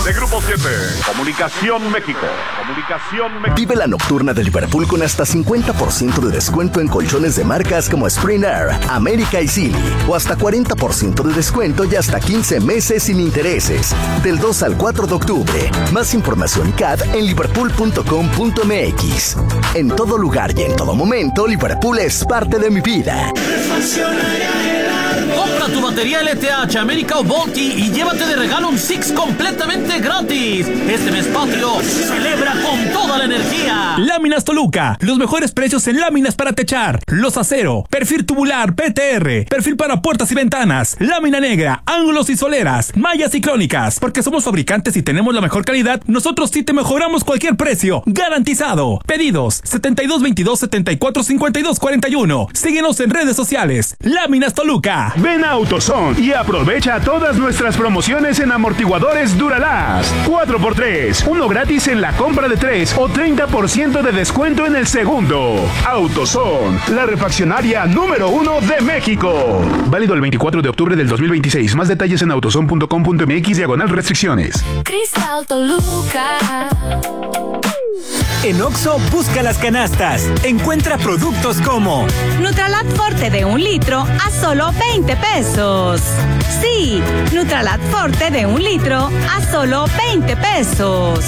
De Grupo 7, Comunicación México. Vive la nocturna de Liverpool con hasta 50% de descuento en colchones de marcas como Spring Air, América y Silly. O hasta 40% de descuento y hasta 15 meses sin intereses. Del 2 al 4 de octubre. Más información y CAD en liverpool.com.mx. En todo lugar y en todo momento, Liverpool es parte de mi vida. Compra tu batería LTH, América o Volti y llévate de regalo un Six completamente gratis. Este mes patrio, celebra con toda la energía. Láminas Toluca, los mejores precios en láminas para techar, los acero, perfil tubular, PTR, perfil para puertas y ventanas, lámina negra, ángulos y soleras, mallas y crónicas. Porque somos fabricantes y tenemos la mejor calidad, nosotros sí te mejoramos cualquier precio, garantizado. Pedidos 7222-745241. Síguenos en redes sociales. Láminas Toluca. Ven a AutoZone y aprovecha todas nuestras promociones en amortiguadores Duralast. 4x3, uno gratis en la compra de 3 o 30% de descuento en el segundo. AutoZone, la refaccionaria número 1 de México. Válido el 24 de octubre del 2026. Más detalles en autozone.com.mx/restricciones. Cristal Toluca. En Oxxo, busca las canastas. Encuentra productos como Nutralat Forte de 1 litro a solo 20 pesos. Sí, Nutralat Forte de 1 litro a solo 20 pesos.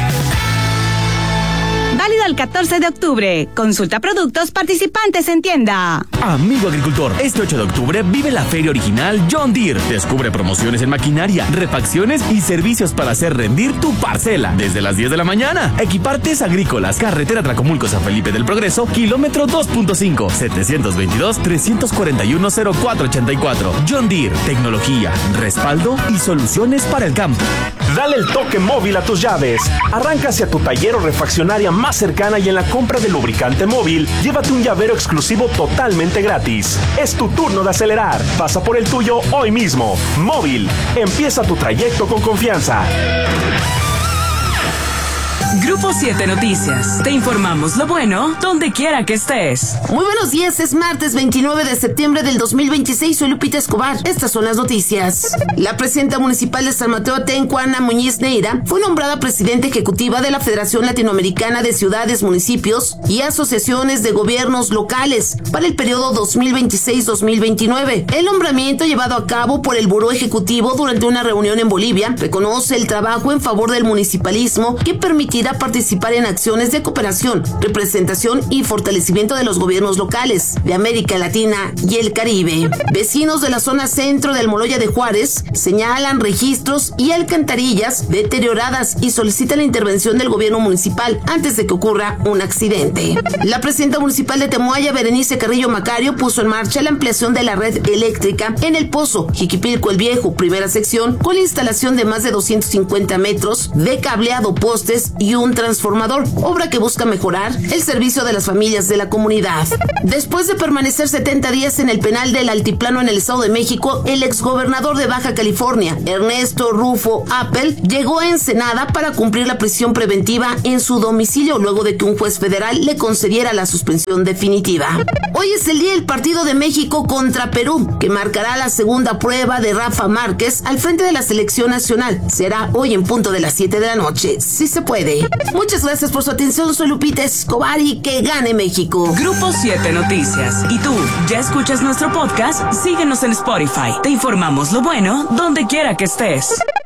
Válido el 14 de octubre. Consulta productos participantes en tienda. Amigo agricultor, este 8 de octubre vive la feria original John Deere. Descubre promociones en maquinaria, refacciones y servicios para hacer rendir tu parcela. Desde las 10 de la mañana. Equipartes agrícolas. Carretera Tlacomulco San Felipe del Progreso, kilómetro 2.5, 722-341-0484. John Deere. Tecnología, respaldo y soluciones para el campo. Dale el toque móvil a tus llaves. Arranca hacia tu taller o refaccionaria más cercana y en la compra de lubricante móvil, llévate un llavero exclusivo totalmente gratis. Es tu turno de acelerar. Pasa por el tuyo hoy mismo. Móvil. Empieza tu trayecto con confianza. Grupo 7 Noticias. Te informamos lo bueno donde quiera que estés. Muy buenos días, es martes 29 de septiembre del 2026. Soy Lupita Escobar. Estas son las noticias. La presidenta municipal de San Mateo Atenco, Ana Muñiz Neira, fue nombrada presidenta ejecutiva de la Federación Latinoamericana de Ciudades, Municipios y Asociaciones de Gobiernos Locales para el periodo 2026-2029. El nombramiento llevado a cabo por el Buró Ejecutivo durante una reunión en Bolivia reconoce el trabajo en favor del municipalismo que permitirá participar en acciones de cooperación, representación y fortalecimiento de los gobiernos locales de América Latina y el Caribe. Vecinos de la zona centro del Almoloya de Juárez señalan registros y alcantarillas deterioradas y solicitan la intervención del gobierno municipal antes de que ocurra un accidente. La presidenta municipal de Temoaya, Berenice Carrillo Macario, puso en marcha la ampliación de la red eléctrica en el Pozo Jiquipilco el Viejo, primera sección, con la instalación de más de 250 metros de cableado, postes y un transformador, obra que busca mejorar el servicio de las familias de la comunidad. Después de permanecer 70 días en el penal del Altiplano en el Estado de México, el exgobernador de Baja California, Ernesto Rufo Appel, llegó a Ensenada para cumplir la prisión preventiva en su domicilio luego de que un juez federal le concediera la suspensión definitiva. Hoy es el día del partido de México contra Perú, que marcará la segunda prueba de Rafa Márquez al frente de la selección nacional. Será hoy en punto de las 7 de la noche, si se puede. Muchas gracias por su atención, soy Lupita Escobar y que gane México. Grupo 7 Noticias. ¿Y tú, ya escuchas nuestro podcast? Síguenos en Spotify. Te informamos lo bueno donde quiera que estés.